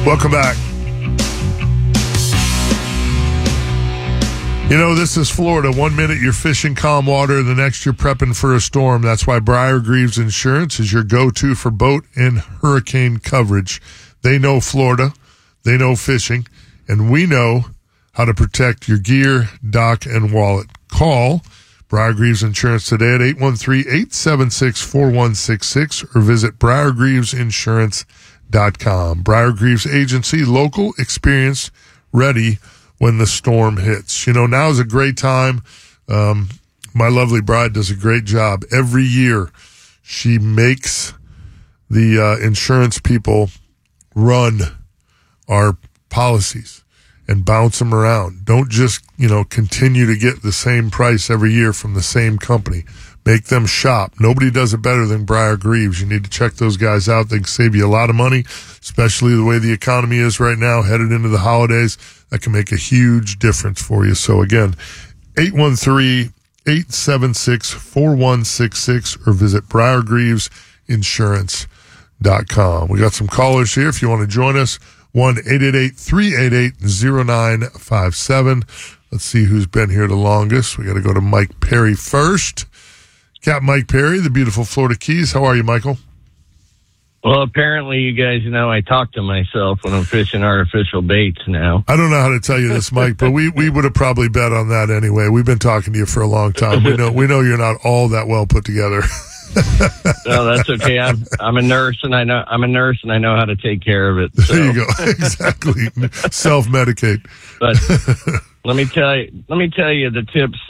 Welcome back. You know, this is Florida. 1 minute you're fishing calm water, the next you're prepping for a storm. That's why Briar Greaves Insurance is your go-to for boat and hurricane coverage. They know Florida, they know fishing, and we know how to protect your gear, dock, and wallet. Call Briar Greaves Insurance today at 813-876-4166 or visit BriarGreavesInsurance.com. Briar Greaves Agency, local, experienced, ready when the storm hits. You know, now is a great time. My lovely bride does a great job. Every year, she makes the insurance people run our policies and bounce them around. Don't just, continue to get the same price every year from the same company. Make them shop. Nobody does it better than Briar Greaves. You need to check those guys out. They can save you a lot of money, especially the way the economy is right now, headed into the holidays. That can make a huge difference for you. So again, 813-876-4166 or visit BriarGreavesInsurance.com. We got some callers here. If you want to join us, 1-888-388-0957. Let's see who's been here the longest. We got to go to Mike Perry first. Captain Mike Perry, the beautiful Florida Keys. How are you, Michael? Well, apparently you guys know I talk to myself when I'm fishing artificial baits now. I don't know how to tell you this, Mike, but we would have probably bet on that anyway. We've been talking to you for a long time. We know you're not all that well put together. No, that's okay. I'm a nurse, and I know how to take care of it. So. There you go. Exactly. Self-medicate. But let me tell you the tips.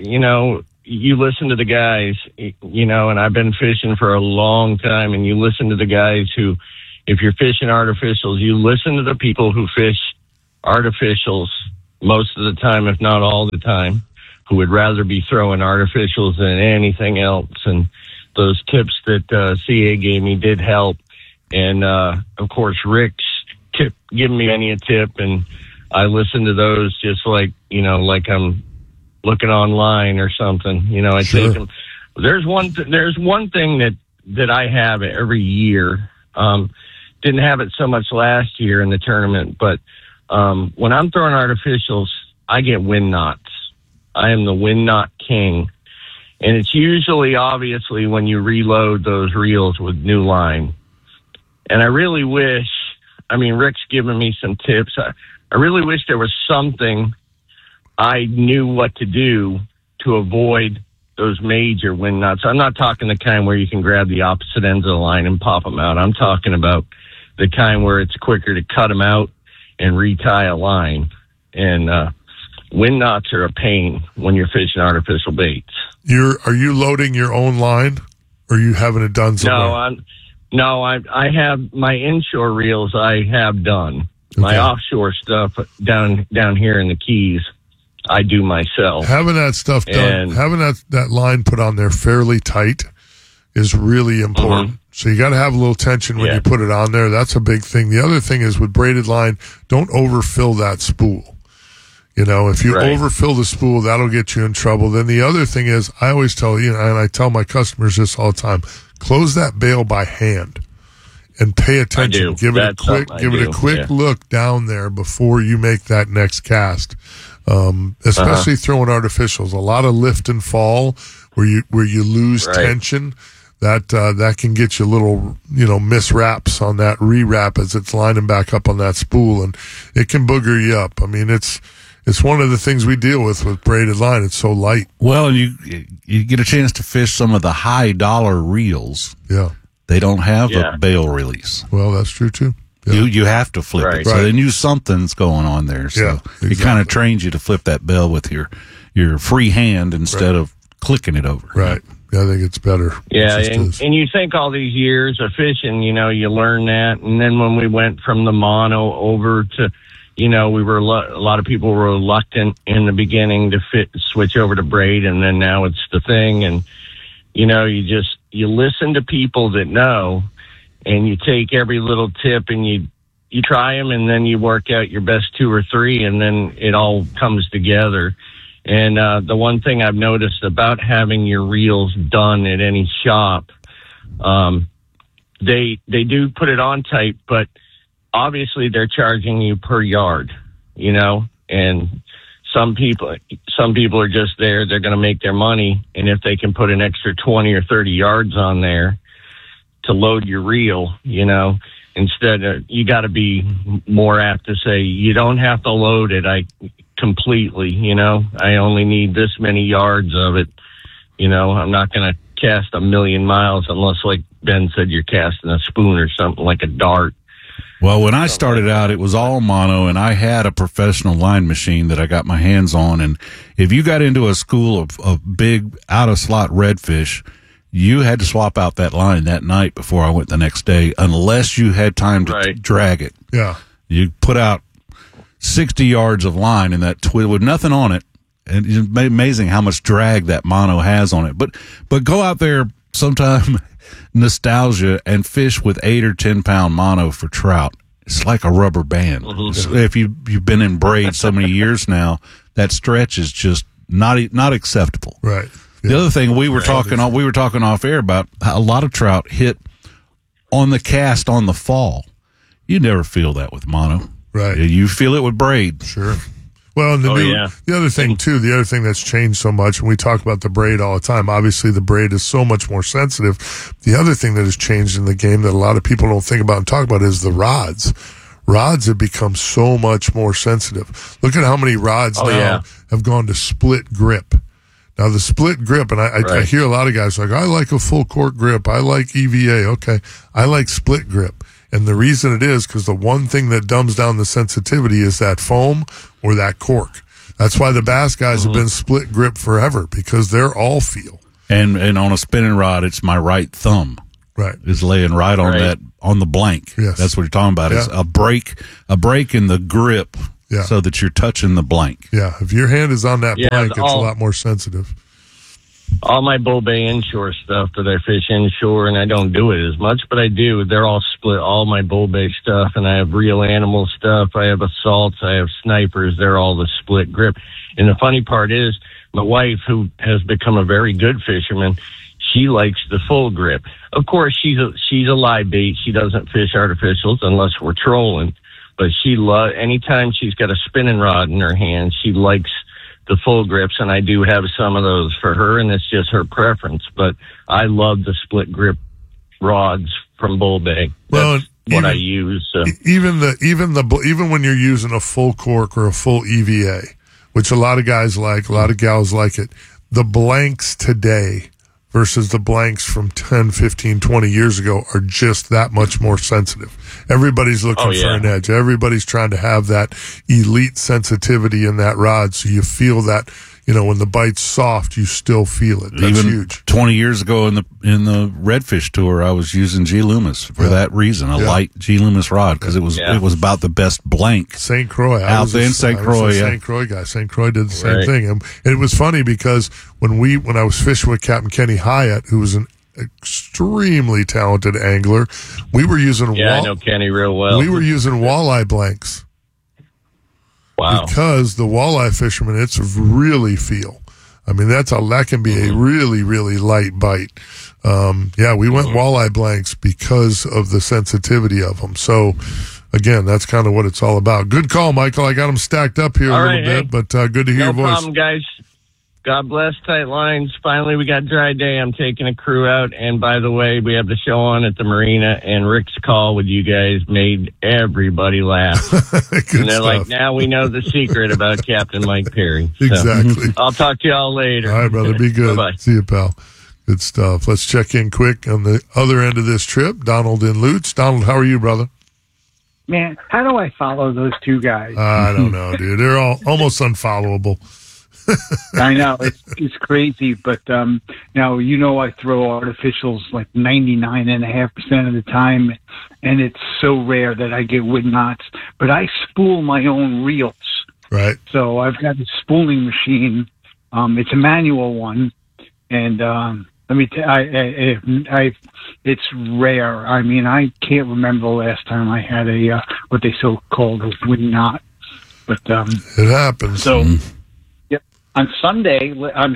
You listen to the guys, and I've been fishing for a long time, and you listen to the guys who, if you're fishing artificials, you listen to the people who fish artificials most of the time, if not all the time, who would rather be throwing artificials than anything else. And those tips that CA gave me did help. And, of course, Rick's giving me many a tip, and I listen to those just like I'm looking online or something. I take them. There's one thing that I have every year. Didn't have it so much last year in the tournament, but when I'm throwing artificials, I get wind knots. I am the wind knot king. And it's usually, obviously, when you reload those reels with new line. And I really wish, Rick's given me some tips. I really wish there was something I knew what to do to avoid those major wind knots. I'm not talking the kind where you can grab the opposite ends of the line and pop them out. I'm talking about the kind where it's quicker to cut them out and retie a line. And wind knots are a pain when you're fishing artificial baits. Are you loading your own line, or are you having it done somewhere? No, I have my inshore reels. I have done. Okay. My offshore stuff down here in the Keys, I do myself. Having that stuff done, having that line put on there fairly tight is really important. Mm-hmm. So you got to have a little tension when you put it on there. That's a big thing. The other thing is with braided line, don't overfill that spool. If you overfill the spool, that'll get you in trouble. Then the other thing is, I always tell you, and I tell my customers this all the time, close that bail by hand and pay attention. Give it a quick look down there before you make that next cast. Especially throwing artificials, a lot of lift and fall where you lose tension. That can get you little, miswraps on that re-wrap as it's lining back up on that spool, and it can booger you up. It's one of the things we deal with braided line. It's so light. Well, you get a chance to fish some of the high dollar reels. Yeah. They don't have a bail release. Well, that's true too. Yeah. You have to flip it. So they knew something's going on there. So exactly. It kind of trains you to flip that bail with your free hand instead of clicking it over. Right. Yeah, I think it's better. Yeah, and you think all these years of fishing, you learn that. And then when we went from the mono over to, we were a lot of people were reluctant in the beginning to switch over to braid, and then now it's the thing. And, you listen to people that know, and you take every little tip and you try them, and then you work out your best 2 or 3, and then it all comes together. And the one thing I've noticed about having your reels done at any shop, they do put it on tight, but obviously they're charging you per yard, and some people are just there. They're going to make their money. And if they can put an extra 20 or 30 yards on there to load your reel, instead of, you got to be more apt to say, you don't have to load it. Completely, I only need this many yards of it. I'm not going to cast 1,000,000 miles unless, like Ben said, you're casting a spoon or something like a dart. Well, when I started out, it was all mono, and I had a professional line machine that I got my hands on. And if you got into a school of big out-of-slot redfish, you had to swap out that line that night before I went the next day, unless you had time to drag it. Yeah. You put out 60 yards of line in that twill with nothing on it. And it's amazing how much drag that mono has on it. But go out there sometime, nostalgia, and fish with 8 or 10 pound mono for trout. It's like a rubber band. Mm-hmm. If you've been in braid so many years now, that stretch is just not acceptable. Right. Yeah. The other thing we were talking off air about, a lot of trout hit on the cast on the fall. You never feel that with mono. Right. You feel it with braid. Sure. Well, and the other thing that's changed so much, and we talk about the braid all the time, obviously the braid is so much more sensitive. The other thing that has changed in the game that a lot of people don't think about and talk about is the rods. Rods have become so much more sensitive. Look at how many rods have gone to split grip. Now, the split grip, and I hear a lot of guys like, I like a full cork grip. I like EVA. Okay. I like split grip. And the reason it is because the one thing that dumbs down the sensitivity is that foam or that cork. That's why the bass guys have been split grip forever, because they're all feel. And on a spinning rod, it's my right thumb. Right. Is laying right on the blank. Yes. That's what you're talking about. Yeah. It's a break in the grip so that you're touching the blank. Yeah. If your hand is on that blank, it's a lot more sensitive. All my Bull Bay inshore stuff that I fish inshore, and I don't do it as much, but I do. They're all split, all my Bull Bay stuff, and I have real animal stuff. I have assaults. I have snipers. They're all the split grip. And the funny part is, my wife, who has become a very good fisherman, she likes the full grip. Of course, she's a live bait. She doesn't fish artificials unless we're trolling, but anytime she's got a spinning rod in her hand, she likes the full grips, and I do have some of those for her, and it's just her preference. But I love the split grip rods from Bull Bay. That's what I use. So. Even when you're using a full cork or a full EVA, which a lot of guys like, a lot of gals like it, the blanks today versus the blanks from 10, 15, 20 years ago are just that much more sensitive. Everybody's looking for an edge. Everybody's trying to have that elite sensitivity in that rod, so you feel that, when the bite's soft, you still feel it. That's even huge. 20 years ago in the Redfish Tour, I was using G. Loomis for that reason, a light G. Loomis rod, because it was about the best blank. St. Croix. Out there in St. Croix, St. Croix guy. St. Croix did the same thing. And it was funny because when I was fishing with Captain Kenny Hyatt, who was an extremely talented angler, we were using I know Kenny real well. We were using walleye blanks. Wow. Because the walleye fishermen, it's really feel. I mean, that can be a really, really light bite. We went walleye blanks because of the sensitivity of them. So, again, that's kind of what it's all about. Good call, Michael. I got them stacked up here a little bit, but good to hear your voice. No problem, guys. God bless, tight lines. Finally, we got dry day. I'm taking a crew out. And by the way, we have the show on at the marina, and Rick's call with you guys made everybody laugh. And they're like, now we know the secret about Captain Mike Perry. So, exactly. I'll talk to y'all later. All right, brother. Be good. Bye-bye. See you, pal. Good stuff. Let's check in quick on the other end of this trip. Donald in Lutz. Donald, how are you, brother? Man, how do I follow those two guys? I don't know, dude. They're all almost unfollowable. I know it's crazy, but now I throw artificials like 99.5% of the time, and it's so rare that I get wood knots. But I spool my own reels, right? So I've got a spooling machine. It's a manual one, and let me tell it's rare. I mean, I can't remember the last time I had a what they so-called a wood knot, but it happens. So. On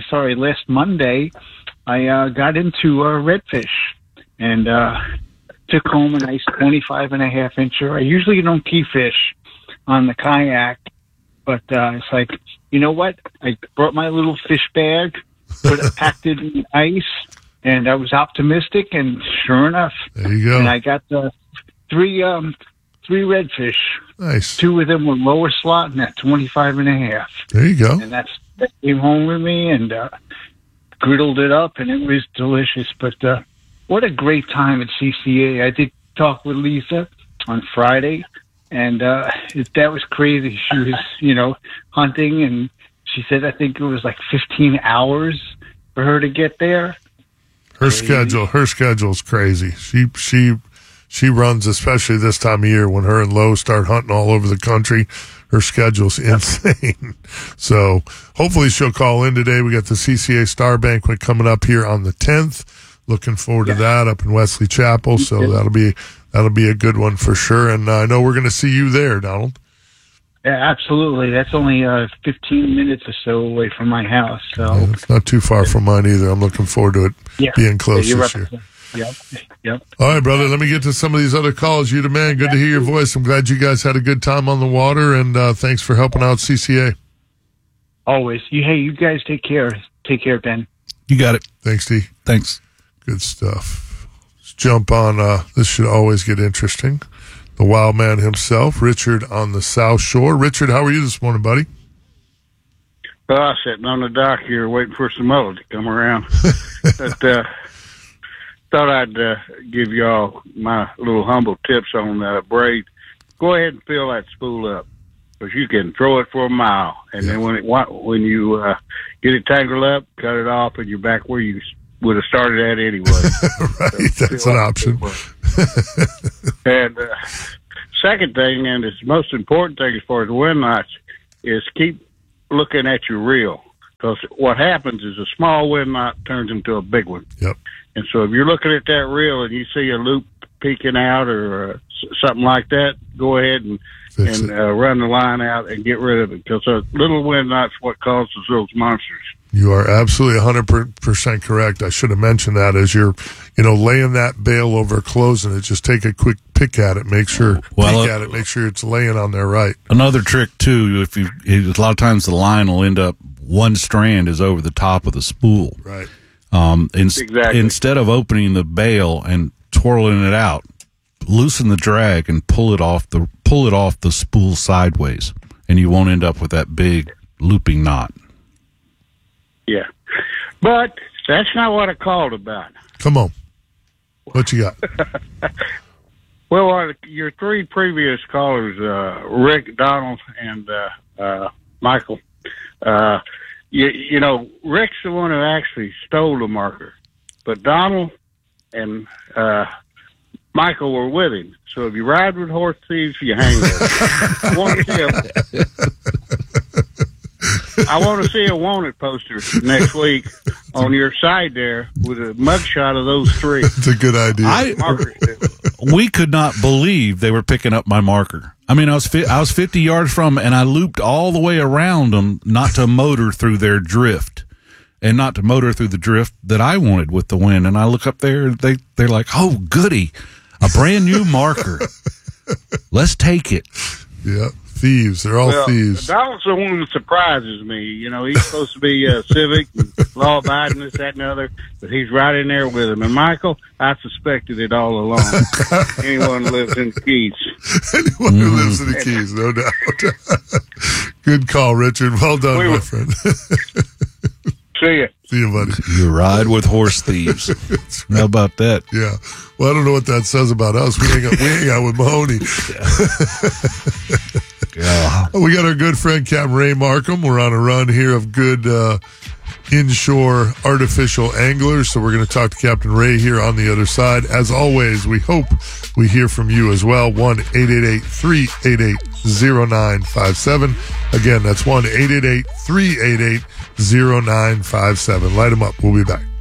last Monday, I got into redfish, and took home a nice 25.5 incher. I usually don't key fish on the kayak, but it's like, you know what? I brought my little fish bag, packed it in ice, and I was optimistic, and sure enough, there you go. And I got three redfish. Nice. 2 of them were lower slot, and that 25.5. There you go. And that came home with me, and griddled it up, and it was delicious. But what a great time at CCA. I did talk with Lisa on Friday, and that was crazy. She was, hunting, and she said I think it was like 15 hours for her to get there. Her schedule's crazy. She runs, especially this time of year when her and Lo start hunting all over the country. Her schedule's insane. So hopefully she'll call in today. We got the CCA Star Banquet coming up here on the 10th. Looking forward to that up in Wesley Chapel. So that'll be a good one for sure. And I know we're going to see you there, Donald. Yeah, absolutely. That's only 15 minutes or so away from my house. So it's not too far from mine either. I'm looking forward to it being close this year. Yep. All right, brother. Let me get to some of these other calls. You the man. Good to hear your voice. I'm glad you guys had a good time on the water, and thanks for helping out CCA. Always. You guys take care. Take care, Ben. You got it. Thanks, D. Thanks. Good stuff. Let's jump on. This should always get interesting. The wild man himself, Richard on the South Shore. Richard, how are you this morning, buddy? I'm sitting on the dock here waiting for some mullet to come around. But, thought I'd give y'all my little humble tips on braid. Go ahead and fill that spool up, because you can throw it for a mile, and then when you get it tangled up, cut it off, and you're back where you would have started at anyway. Right, so that's an option. And second thing, and it's the most important thing as far as the wind knots, is keep looking at your reel, because what happens is a small wind knot turns into a big one. Yep. And so if you're looking at that reel and you see a loop peeking out or something like that, go ahead and run the line out and get rid of it, because a little wind knot's what causes those monsters. You are absolutely 100% correct. I should have mentioned that as you're, laying that bail over closing it. Just take a quick pick at it. Make sure it's laying on there right. Another trick too, a lot of times the line will end up one strand is over the top of the spool. Right. Exactly. Instead of opening the bail and twirling it out, loosen the drag and pull it off the spool sideways, and you won't end up with that big looping knot. Yeah, but that's not what I called about. Come on, what you got? Well, your 3 previous callers, Rick, Donald, and Michael. Rick's the one who actually stole the marker, but Donald and Michael were with him. So if you ride with horse thieves, you hang with them. I want to see a wanted poster next week on your side there with a mugshot of those 3. It's a good idea. We could not believe they were picking up my marker. I mean, I was 50 yards from them, and I looped all the way around them, not to motor through their drift, and not to motor through the drift that I wanted with the wind. And I look up there, they're like, "Oh, goody, a brand new marker. Let's take it." Yeah. Thieves. They're all thieves. Donald's the one that surprises me. He's supposed to be civic, law-abiding, this, that, and the other, but he's right in there with him. And Michael, I suspected it all along. Anyone who lives in the Keys. Anyone who lives in the Keys, no doubt. Good call, Richard. Well done, my friend. See ya. See you, buddy. You ride with horse thieves. Right. How about that? Yeah. Well, I don't know what that says about us. We hang out with Mahoney. Yeah. We got our good friend Captain Ray Markham. We're on a run here of good inshore artificial anglers. So we're going to talk to Captain Ray here on the other side. As always, we hope we hear from you as well. 1-888-388-0957. Again, that's 1-888-388-0957. Light them up. We'll be back.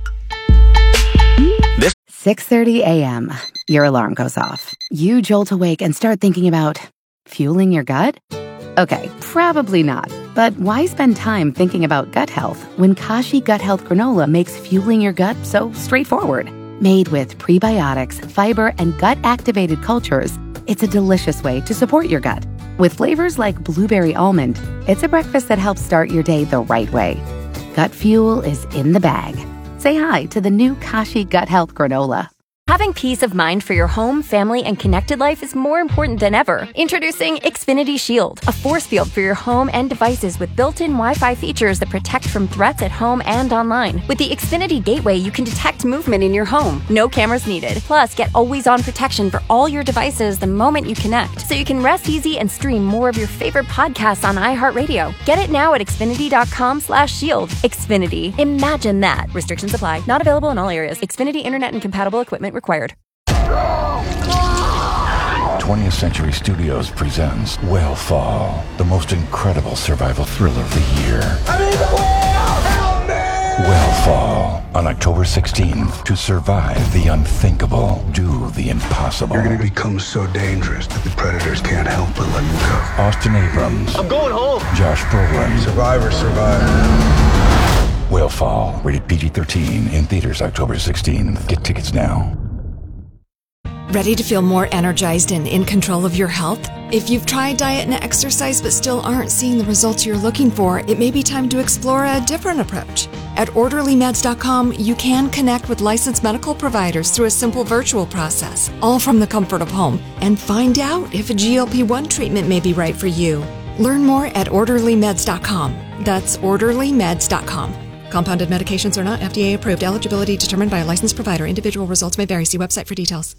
6:30 a.m. Your alarm goes off. You jolt awake and start thinking about fueling your gut? Okay, probably not. But why spend time thinking about gut health when Kashi Gut Health Granola makes fueling your gut so straightforward? Made with prebiotics, fiber, and gut-activated cultures, it's a delicious way to support your gut. With flavors like blueberry almond, it's a breakfast that helps start your day the right way. Gut Fuel is in the bag. Say hi to the new Kashi Gut Health Granola. Having peace of mind for your home, family, and connected life is more important than ever. Introducing Xfinity Shield, a force field for your home and devices with built-in Wi-Fi features that protect from threats at home and online. With the Xfinity Gateway, you can detect movement in your home. No cameras needed. Plus, get always-on protection for all your devices the moment you connect, so you can rest easy and stream more of your favorite podcasts on iHeartRadio. Get it now at Xfinity.com/shield. Xfinity. Imagine that. Restrictions apply. Not available in all areas. Xfinity Internet and compatible equipment required. 20th Century Studios presents Whale the most incredible survival thriller of the year. I'm in the whale! Help me! Whale on October 16th. To survive the unthinkable, do the impossible. You're going to become so dangerous that the predators can't help but let you go. Austin Abrams. I'm going home. Josh Brolin. Survivor. Whale rated PG-13 in theaters October 16th. Get tickets now. Ready to feel more energized and in control of your health? If you've tried diet and exercise but still aren't seeing the results you're looking for, it may be time to explore a different approach. At OrderlyMeds.com, you can connect with licensed medical providers through a simple virtual process, all from the comfort of home, and find out if a GLP-1 treatment may be right for you. Learn more at OrderlyMeds.com. That's OrderlyMeds.com. Compounded medications are not FDA approved. Eligibility determined by a licensed provider. Individual results may vary. See website for details.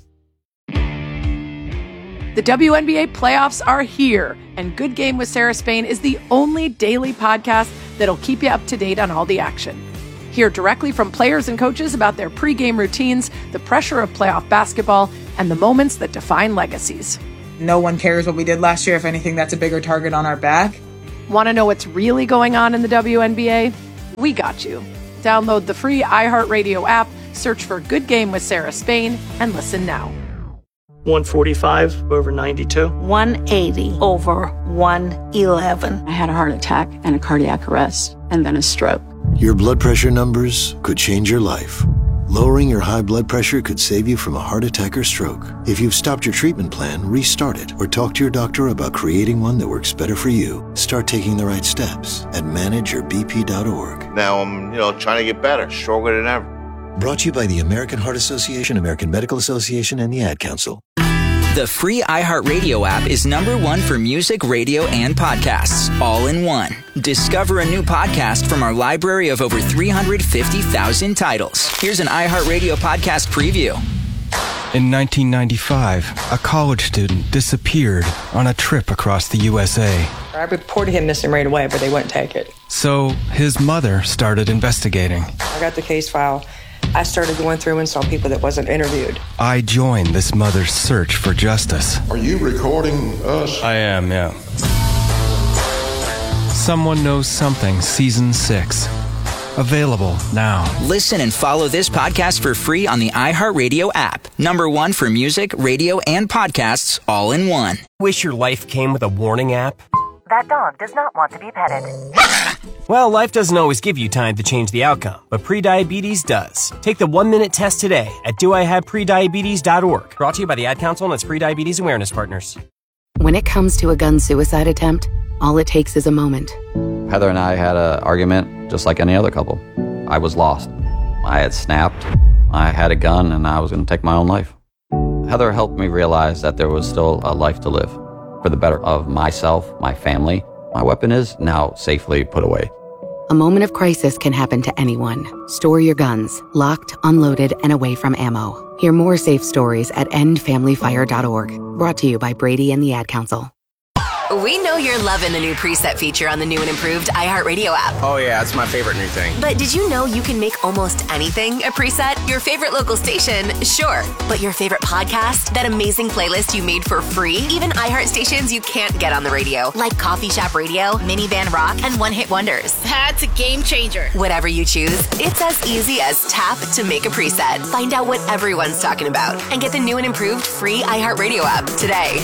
The WNBA playoffs are here, and Good Game with Sarah Spain is the only daily podcast that'll keep you up to date on all the action. Hear directly from players and coaches about their pregame routines, the pressure of playoff basketball, and the moments that define legacies. No one cares what we did last year. If anything, that's a bigger target on our back. Want to know what's really going on in the WNBA? We got you. Download the free iHeartRadio app, search for Good Game with Sarah Spain, and listen now. 145 over 92. 180 over 111. I had a heart attack and a cardiac arrest and then a stroke. Your blood pressure numbers could change your life. Lowering your high blood pressure could save you from a heart attack or stroke. If you've stopped your treatment plan, restart it or talk to your doctor about creating one that works better for you. Start taking the right steps at manageyourbp.org. Now I'm, trying to get better, stronger than ever. Brought to you by the American Heart Association, American Medical Association, and the Ad Council. The free iHeartRadio app is #1 for music, radio, and podcasts, all in one. Discover a new podcast from our library of over 350,000 titles. Here's an iHeartRadio podcast preview. In 1995, a college student disappeared on a trip across the USA. I reported him missing right away, but they wouldn't take it. So his mother started investigating. I got the case file. I started going through and saw people that wasn't interviewed. I joined this mother's search for justice. Are you recording us? I am, yeah. Someone Knows Something, Season 6. Available now. Listen and follow this podcast for free on the iHeartRadio app. #1 for music, radio, and podcasts, all in one. Wish your life came with a warning app? That dog does not want to be petted. Well, life doesn't always give you time to change the outcome, but prediabetes does. Take the 1-minute test today at doihaveprediabetes.org. Brought to you by the Ad Council and its Prediabetes Awareness Partners. When it comes to a gun suicide attempt, all it takes is a moment. Heather and I had an argument just like any other couple. I was lost. I had snapped. I had a gun and I was going to take my own life. Heather helped me realize that there was still a life to live for the better of myself, my family. My weapon is now safely put away. A moment of crisis can happen to anyone. Store your guns, locked, unloaded, and away from ammo. Hear more safe stories at endfamilyfire.org. Brought to you by Brady and the Ad Council. We know you're loving the new preset feature on the new and improved iHeartRadio app. Oh yeah, it's my favorite new thing. But did you know you can make almost anything a preset? Your favorite local station, sure. But your favorite podcast? That amazing playlist you made for free? Even iHeart stations you can't get on the radio, like Coffee Shop Radio, Minivan Rock, and One Hit Wonders. That's a game changer. Whatever you choose, it's as easy as tap to make a preset. Find out what everyone's talking about and get the new and improved free iHeartRadio app today.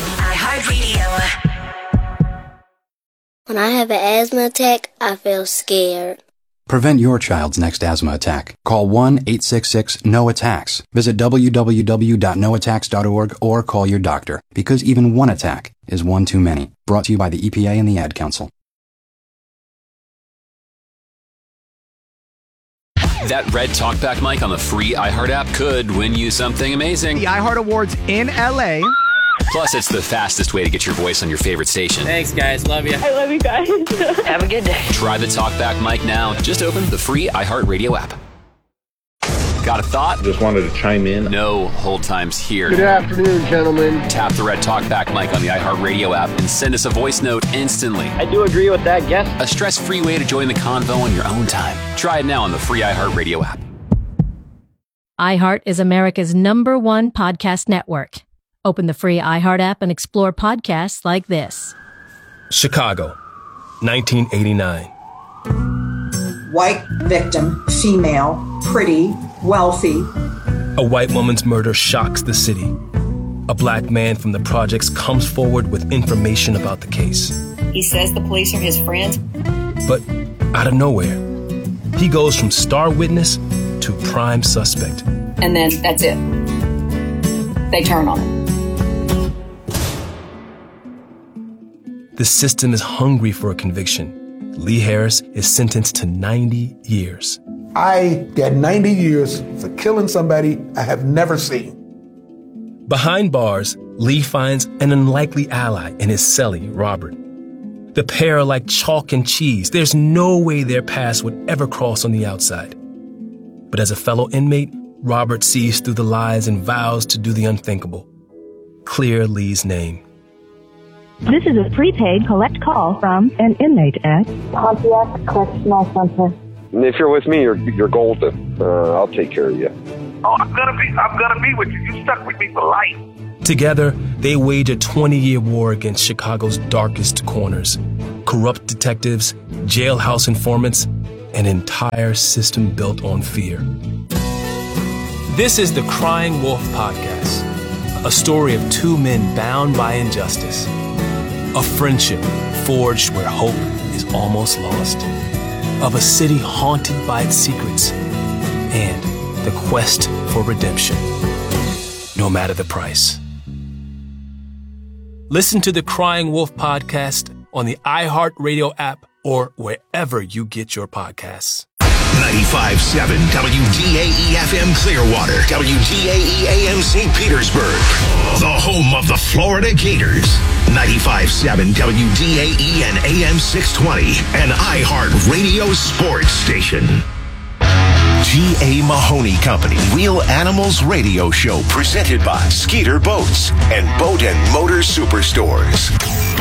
iHeartRadio. When I have an asthma attack, I feel scared. Prevent your child's next asthma attack. Call 1-866-NO-ATTACKS. Visit www.noattacks.org or call your doctor, because even one attack is one too many. Brought to you by the EPA and the Ad Council. That red talkback mic on the free iHeart app could win you something amazing. The iHeart Awards in LA. Plus, it's the fastest way to get your voice on your favorite station. Thanks, guys. Love you. I love you guys. Have a good day. Try the talkback mic now. Just open the free iHeartRadio app. Got a thought? Just wanted to chime in. No hold times here. Good afternoon, gentlemen. Tap the red talkback mic on the iHeartRadio app and send us a voice note instantly. I do agree with that guess. A stress-free way to join the convo on your own time. Try it now on the free iHeartRadio app. iHeart is America's #1 podcast network. Open the free iHeart app and explore podcasts like this. Chicago, 1989. White victim, female, pretty, wealthy. A white woman's murder shocks the city. A black man from the projects comes forward with information about the case. He says the police are his friends. But out of nowhere, he goes from star witness to prime suspect. And then that's it. They turn on him. The system is hungry for a conviction. Lee Harris is sentenced to 90 years. I get 90 years for killing somebody I have never seen. Behind bars, Lee finds an unlikely ally in his cellie, Robert. The pair are like chalk and cheese. There's no way their paths would ever cross on the outside. But as a fellow inmate, Robert sees through the lies and vows to do the unthinkable. Clear Lee's name. This is a prepaid collect call from an inmate at Pontiac Correctional Center. If you're with me, you're golden. I'll take care of you. Oh, I'm gonna be with you. You stuck with me for life. Together, they wage a 20-year war against Chicago's darkest corners. Corrupt detectives, jailhouse informants, an entire system built on fear. This is the Crying Wolf Podcast, a story of two men bound by injustice. A friendship forged where hope is almost lost. Of a city haunted by its secrets. And the quest for redemption, no matter the price. Listen to the Crying Wolf Podcast on the iHeartRadio app or wherever you get your podcasts. 95.7 WDAE-FM Clearwater, WDAE-AM St. Petersburg, the home of the Florida Gators. 95.7 WDAE and AM 620, an iHeart Radio sports station. G.A. Mahoney Company Real Animals Radio Show, presented by Skeeter Boats and Boat and Motor Superstores.